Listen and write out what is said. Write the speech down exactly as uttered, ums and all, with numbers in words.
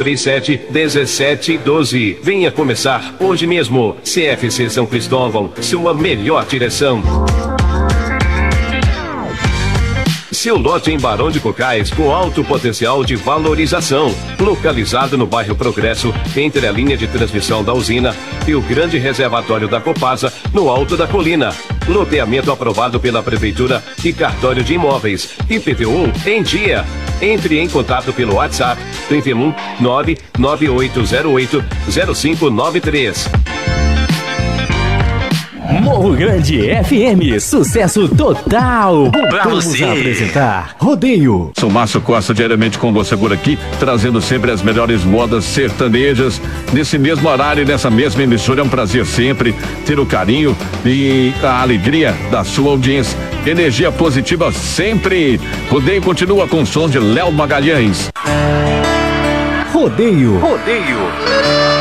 três sete um sete um dois. Venha começar hoje mesmo. C F C São Cristóvão, sua melhor direção. Seu lote em Barão de Cocais com alto potencial de valorização. Localizado no bairro Progresso, entre a linha de transmissão da usina e o grande reservatório da Copasa, no alto da colina. Loteamento aprovado pela Prefeitura e Cartório de Imóveis. I P T U em dia. Entre em contato pelo WhatsApp trinta e um, nove nove oito zero oito, zero cinco nove três. Morro Grande F M, sucesso total. Vamos apresentar Rodeio. Sou Márcio Costa, diariamente com você por aqui, trazendo sempre as melhores modas sertanejas, nesse mesmo horário e nessa mesma emissora. É um prazer sempre ter o carinho e a alegria da sua audiência. Energia positiva sempre. Rodeio continua com o som de Léo Magalhães. Rodeio. Rodeio.